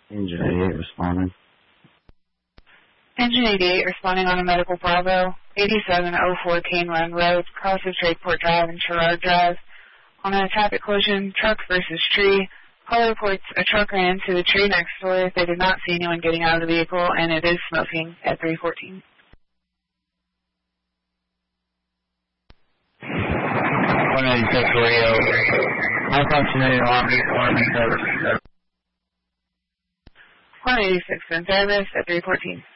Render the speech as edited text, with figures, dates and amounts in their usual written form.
Engine 88 responding. Engine 88 responding on a medical Bravo, 8704 Cane Run Road, crosses Drakeport Drive and Sherrard Drive. On a traffic collision, truck versus tree. Caller reports a truck ran into the tree next door. They did not see anyone getting out of the vehicle, and it is smoking at 314. 186 radio. Malfunctioning alarm service. 186 in service at 314.